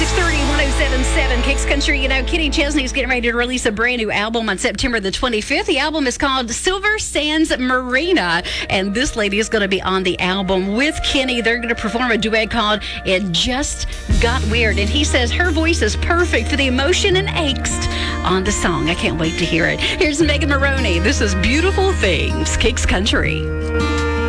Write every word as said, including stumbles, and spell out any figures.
six thirty, one oh seven point seven Kicks Country. You know, Kenny Chesney's getting ready to release a brand new album on September the twenty-fifth. The album is called Silver Sands Marina, and this lady is going to be on the album with Kenny. They're going to perform a duet called It Just Got Weird, and he says her voice is perfect for the emotion and angst on the song. I can't wait to hear it. Here's Megan Maroney. This is Beautiful Things, Kicks Country.